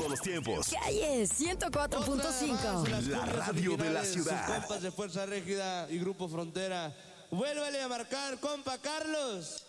todos los tiempos. Calle 104.5. La radio de la ciudad. Sus compas de Fuerza Régida y Grupo Frontera. Vuélvale a marcar, compa Carlos.